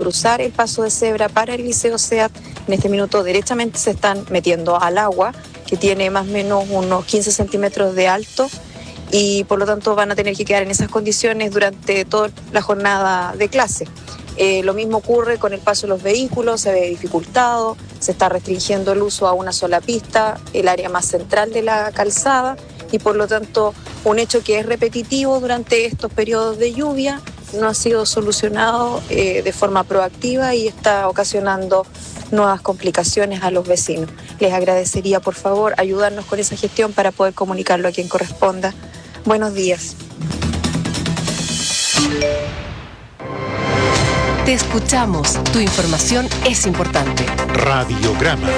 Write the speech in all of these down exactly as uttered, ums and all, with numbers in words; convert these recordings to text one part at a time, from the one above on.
cruzar el paso de cebra para el Liceo SEAT, en este minuto derechamente se están metiendo al agua, que tiene más o menos unos quince centímetros de alto, y por lo tanto van a tener que quedar en esas condiciones durante toda la jornada de clase. Eh, lo mismo ocurre con el paso de los vehículos, se ve dificultado, se está restringiendo el uso a una sola pista, el área más central de la calzada, y por lo tanto un hecho que es repetitivo durante estos periodos de lluvia no ha sido solucionado eh, de forma proactiva y está ocasionando nuevas complicaciones a los vecinos. Les agradecería, por favor, ayudarnos con esa gestión para poder comunicarlo a quien corresponda. Buenos días. Te escuchamos. Tu información es importante. Radiograma.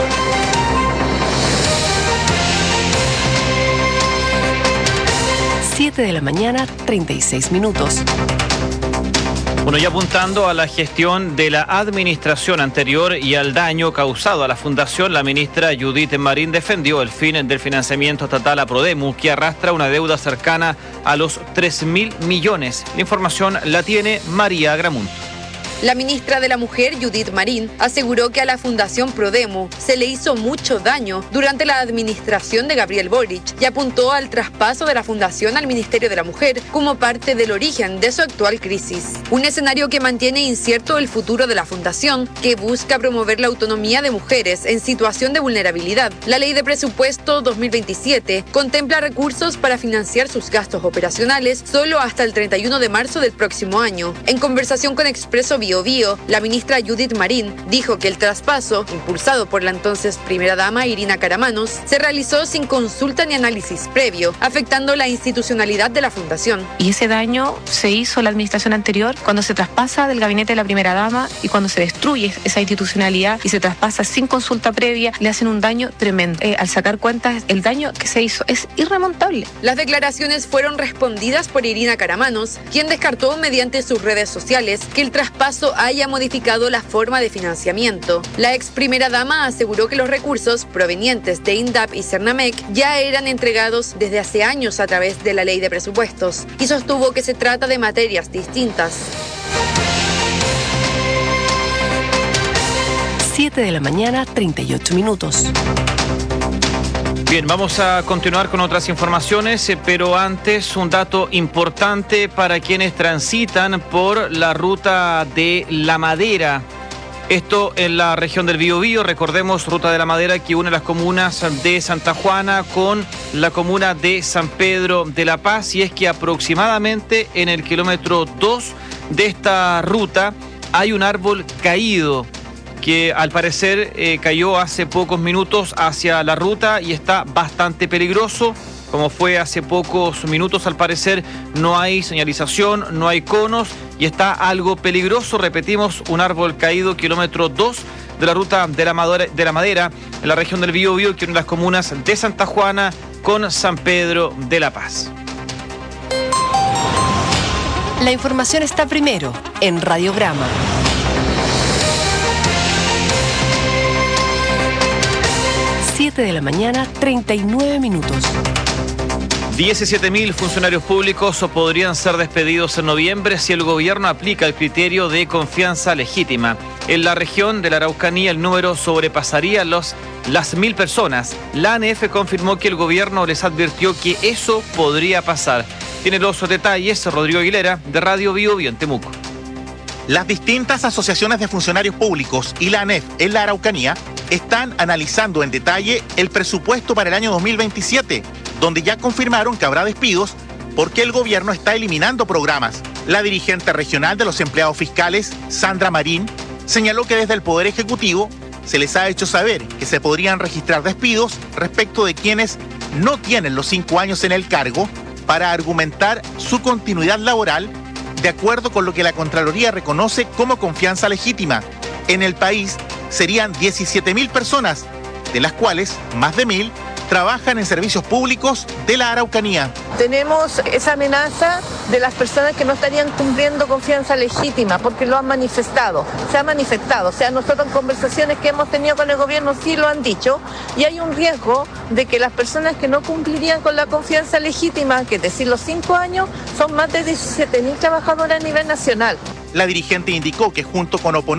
siete de la mañana, treinta y seis minutos. Bueno, y apuntando a la gestión de la administración anterior y al daño causado a la fundación, la ministra Judith Marín defendió el fin del financiamiento estatal a Prodemu, que arrastra una deuda cercana a los tres mil millones. La información la tiene María Gramunt. La ministra de la Mujer, Judith Marín, aseguró que a la Fundación Prodemu se le hizo mucho daño durante la administración de Gabriel Boric y apuntó al traspaso de la Fundación al Ministerio de la Mujer como parte del origen de su actual crisis. Un escenario que mantiene incierto el futuro de la Fundación, que busca promover la autonomía de mujeres en situación de vulnerabilidad. La Ley de Presupuesto dos mil veintisiete contempla recursos para financiar sus gastos operacionales solo hasta el treinta y uno de marzo del próximo año. En conversación con Expreso Bio Bio, la ministra Judith Marín dijo que el traspaso, impulsado por la entonces primera dama Irina Karamanos, se realizó sin consulta ni análisis previo, afectando la institucionalidad de la fundación. Y ese daño se hizo en la administración anterior cuando se traspasa del gabinete de la primera dama y cuando se destruye esa institucionalidad y se traspasa sin consulta previa, le hacen un daño tremendo. Eh, al sacar cuentas, el daño que se hizo es irremontable. Las declaraciones fueron respondidas por Irina Karamanos, quien descartó mediante sus redes sociales que el traspaso haya modificado la forma de financiamiento. La ex primera dama aseguró que los recursos provenientes de INDAP y Cernamec ya eran entregados desde hace años a través de la Ley de Presupuestos y sostuvo que se trata de materias distintas. siete de la mañana, treinta y ocho minutos. Bien, vamos a continuar con otras informaciones, pero antes un dato importante para quienes transitan por la ruta de La Madera. Esto en la región del Biobío, recordemos, ruta de La Madera que une las comunas de Santa Juana con la comuna de San Pedro de la Paz, y es que aproximadamente en el kilómetro dos de esta ruta hay un árbol caído que al parecer eh, cayó hace pocos minutos hacia la ruta y está bastante peligroso. Como fue hace pocos minutos, al parecer no hay señalización, no hay conos y está algo peligroso. Repetimos, un árbol caído, kilómetro dos de la ruta de la Madera, de la Madera en la región del Biobío, que une las comunas de Santa Juana con San Pedro de la Paz. La información está primero en Radiograma. siete de la mañana, treinta y nueve minutos. diecisiete mil funcionarios públicos podrían ser despedidos en noviembre si el gobierno aplica el criterio de confianza legítima. En la región de la Araucanía el número sobrepasaría los, las mil personas. La A N F confirmó que el gobierno les advirtió que eso podría pasar. Tiene los detalles Rodrigo Aguilera, de Radio Biobío en Temuco. Las distintas asociaciones de funcionarios públicos y la A N F en la Araucanía están analizando en detalle el presupuesto para el año dos mil veintisiete, donde ya confirmaron que habrá despidos porque el gobierno está eliminando programas. La dirigente regional de los empleados fiscales, Sandra Marín, señaló que desde el Poder Ejecutivo se les ha hecho saber que se podrían registrar despidos respecto de quienes no tienen los cinco años en el cargo para argumentar su continuidad laboral de acuerdo con lo que la Contraloría reconoce como confianza legítima. En el país serían diecisiete mil personas, de las cuales más de mil trabajan en servicios públicos de la Araucanía. Tenemos esa amenaza de las personas que no estarían cumpliendo confianza legítima, porque lo han manifestado, se ha manifestado. O sea, nosotros en conversaciones que hemos tenido con el gobierno sí lo han dicho, y hay un riesgo de que las personas que no cumplirían con la confianza legítima, que es decir, los cinco años, son más de diecisiete mil trabajadoras a nivel nacional. La dirigente indicó que junto con oponentes